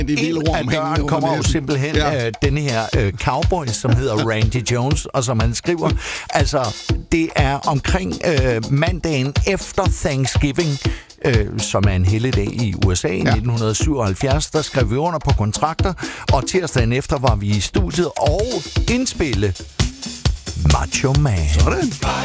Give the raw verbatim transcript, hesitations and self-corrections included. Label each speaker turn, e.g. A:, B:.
A: ind af døren kommer jo simpelthen ja. øh, denne her øh, cowboy, som hedder Randy Jones, og som han skriver, altså, det er omkring øh, mandagen efter Thanksgiving, øh, som er en helligdag i U S A i ja. nitten syvoghalvfjerds, der skrev vi under på kontrakter, og tirsdagen efter var vi i studiet og indspille Macho Man.
B: Sådan.